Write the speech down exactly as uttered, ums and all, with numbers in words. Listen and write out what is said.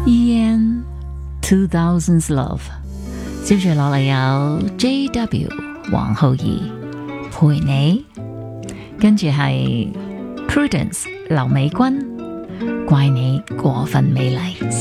Ian two thousands Love， 接住落嚟有 J W 黃浩儀陪你，跟住係 Prudence 劉美君怪你過分美麗。